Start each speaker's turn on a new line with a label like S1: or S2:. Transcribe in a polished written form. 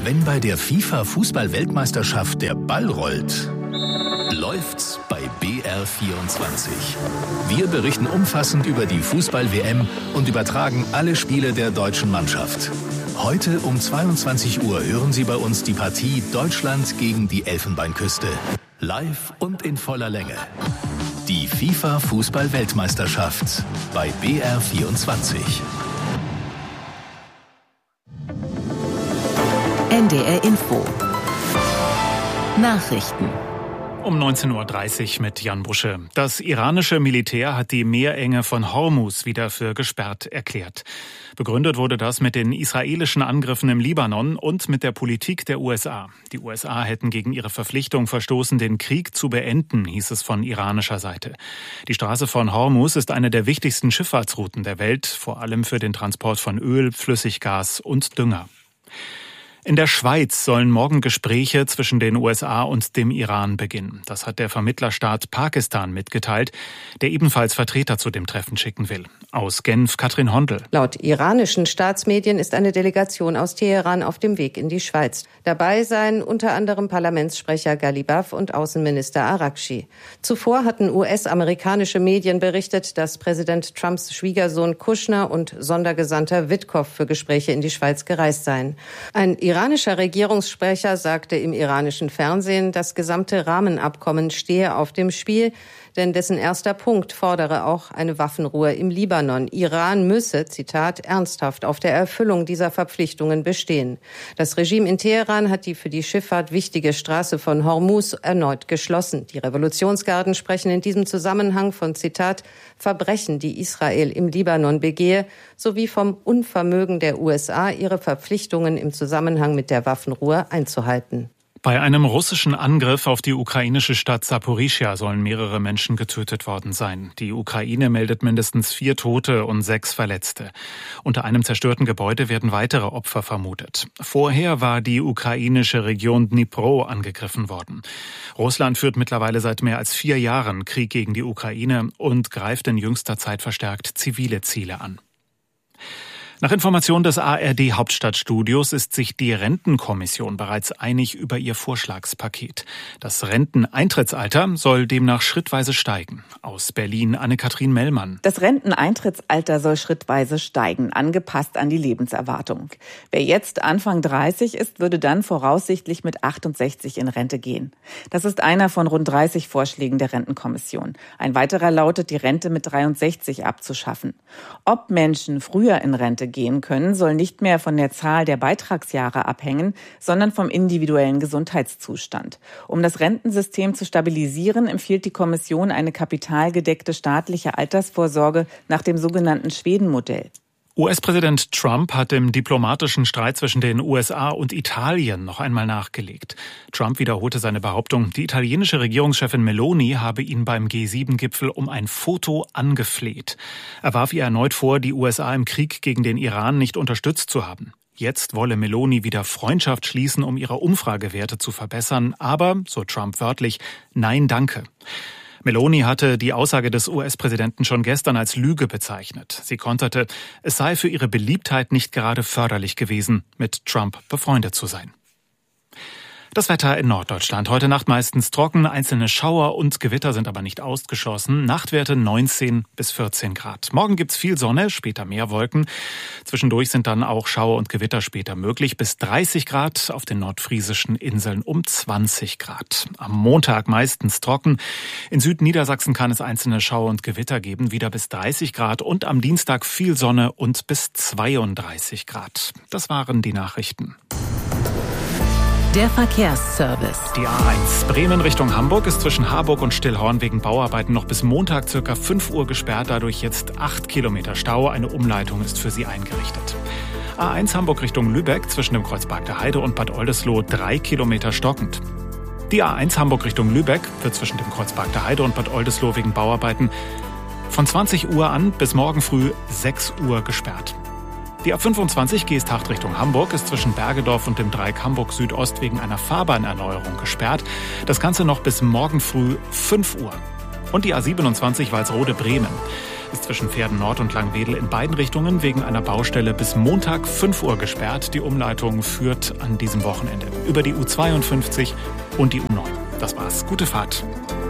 S1: Wenn bei der FIFA-Fußball-Weltmeisterschaft der Ball rollt, läuft's bei BR24. Wir berichten umfassend über die Fußball-WM und übertragen alle Spiele der deutschen Mannschaft. Heute um 22 Uhr hören Sie bei uns die Partie Deutschland gegen die Elfenbeinküste. Live und in voller Länge. Die FIFA-Fußball-Weltmeisterschaft bei BR24.
S2: NDR Info. Nachrichten.
S3: Um 19.30 Uhr mit Jan Busche. Das iranische Militär hat die Meerenge von Hormuz wieder für gesperrt erklärt. Begründet wurde das mit den israelischen Angriffen im Libanon und mit der Politik der USA. Die USA hätten gegen ihre Verpflichtung verstoßen, den Krieg zu beenden, hieß es von iranischer Seite. Die Straße von Hormuz ist eine der wichtigsten Schifffahrtsrouten der Welt, vor allem für den Transport von Öl, Flüssiggas und Dünger. In der Schweiz sollen morgen Gespräche zwischen den USA und dem Iran beginnen. Das hat der Vermittlerstaat Pakistan mitgeteilt, der ebenfalls Vertreter zu dem Treffen schicken will. Aus Genf, Katrin Hondel.
S4: Laut iranischen Staatsmedien ist eine Delegation aus Teheran auf dem Weg in die Schweiz. Dabei seien unter anderem Parlamentssprecher Ghalibaf und Außenminister Araghchi. Zuvor hatten US-amerikanische Medien berichtet, dass Präsident Trumps Schwiegersohn Kushner und Sondergesandter Witkow für Gespräche in die Schweiz gereist seien. Ein iranischer Regierungssprecher sagte im iranischen Fernsehen, das gesamte Rahmenabkommen stehe auf dem Spiel, denn dessen erster Punkt fordere auch eine Waffenruhe im Libanon. Iran müsse, Zitat, ernsthaft auf der Erfüllung dieser Verpflichtungen bestehen. Das Regime in Teheran hat die für die Schifffahrt wichtige Straße von Hormuz erneut geschlossen. Die Revolutionsgarden sprechen in diesem Zusammenhang von, Zitat, Verbrechen, die Israel im Libanon begehe, sowie vom Unvermögen der USA, ihre Verpflichtungen im Zusammenhang mit der Waffenruhe einzuhalten.
S3: Bei einem russischen Angriff auf die ukrainische Stadt Saporischschja sollen mehrere Menschen getötet worden sein. Die Ukraine meldet mindestens 4 Tote und 6 Verletzte. Unter einem zerstörten Gebäude werden weitere Opfer vermutet. Vorher war die ukrainische Region Dnipro angegriffen worden. Russland führt mittlerweile seit mehr als 4 Jahren Krieg gegen die Ukraine und greift in jüngster Zeit verstärkt zivile Ziele an. Nach Informationen des ARD-Hauptstadtstudios ist sich die Rentenkommission bereits einig über ihr Vorschlagspaket. Das Renteneintrittsalter soll demnach schrittweise steigen. Aus Berlin Anne-Kathrin Mellmann.
S5: Das Renteneintrittsalter soll schrittweise steigen, angepasst an die Lebenserwartung. Wer jetzt Anfang 30 ist, würde dann voraussichtlich mit 68 in Rente gehen. Das ist einer von rund 30 Vorschlägen der Rentenkommission. Ein weiterer lautet, die Rente mit 63 abzuschaffen. Ob Menschen früher in Rente gehen können, soll nicht mehr von der Zahl der Beitragsjahre abhängen, sondern vom individuellen Gesundheitszustand. Um das Rentensystem zu stabilisieren, empfiehlt die Kommission eine kapitalgedeckte staatliche Altersvorsorge nach dem sogenannten Schweden-Modell.
S3: US-Präsident Trump hat im diplomatischen Streit zwischen den USA und Italien noch einmal nachgelegt. Trump wiederholte seine Behauptung, die italienische Regierungschefin Meloni habe ihn beim G7-Gipfel um ein Foto angefleht. Er warf ihr erneut vor, die USA im Krieg gegen den Iran nicht unterstützt zu haben. Jetzt wolle Meloni wieder Freundschaft schließen, um ihre Umfragewerte zu verbessern, aber, so Trump wörtlich, nein, danke. Meloni hatte die Aussage des US-Präsidenten schon gestern als Lüge bezeichnet. Sie konterte, es sei für ihre Beliebtheit nicht gerade förderlich gewesen, mit Trump befreundet zu sein. Das Wetter in Norddeutschland. Heute Nacht meistens trocken, einzelne Schauer und Gewitter sind aber nicht ausgeschlossen. Nachtwerte 19 bis 14 Grad. Morgen gibt's viel Sonne, später mehr Wolken. Zwischendurch sind dann auch Schauer und Gewitter später möglich. Bis 30 Grad, auf den nordfriesischen Inseln um 20 Grad. Am Montag meistens trocken. In Südniedersachsen kann es einzelne Schauer und Gewitter geben, wieder bis 30 Grad. Und am Dienstag viel Sonne und bis 32 Grad. Das waren die Nachrichten.
S2: Der Verkehrsservice.
S3: Die A1 Bremen Richtung Hamburg ist zwischen Harburg und Stillhorn wegen Bauarbeiten noch bis Montag ca. 5 Uhr gesperrt, dadurch jetzt 8 Kilometer Stau. Eine Umleitung ist für sie eingerichtet. A1 Hamburg Richtung Lübeck zwischen dem Kreuzberg der Heide und Bad Oldesloe 3 Kilometer stockend. Die A1 Hamburg Richtung Lübeck wird zwischen dem Kreuzberg der Heide und Bad Oldesloe wegen Bauarbeiten von 20 Uhr an bis morgen früh 6 Uhr gesperrt. Die A25 Geesthacht Richtung Hamburg ist zwischen Bergedorf und dem Dreieck Hamburg Südost wegen einer Fahrbahnerneuerung gesperrt. Das Ganze noch bis morgen früh 5 Uhr. Und die A27 Walsrode Bremen. ist zwischen Pferden Nord und Langwedel in beiden Richtungen wegen einer Baustelle bis Montag 5 Uhr gesperrt. Die Umleitung führt an diesem Wochenende über die U52 und die U9. Das war's. Gute Fahrt.